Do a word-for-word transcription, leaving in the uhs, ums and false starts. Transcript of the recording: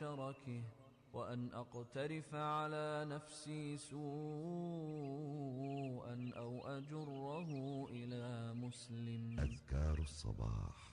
شركه، وأن أقترف على نفسي سوءا أو أجره إلى مسلم. أذكار الصباح.